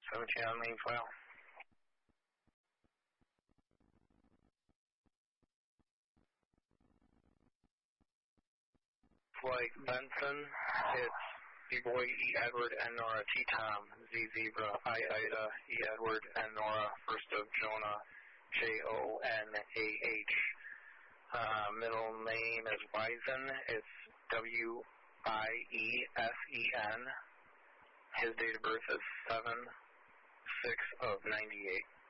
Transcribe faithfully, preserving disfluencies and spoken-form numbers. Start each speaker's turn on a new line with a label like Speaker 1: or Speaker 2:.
Speaker 1: seventeen on main file. Flight Benson, it's B-Boy, E. Edward, N. Nora, T. Tom, Z. Zebra, I. Ida, E. Edward, N. Nora, first of Jonah, J. O. N. A. H. Uh, middle name is Wisen, it's W. I. E. S. E. N. His date of birth is seven six of ninety-eight.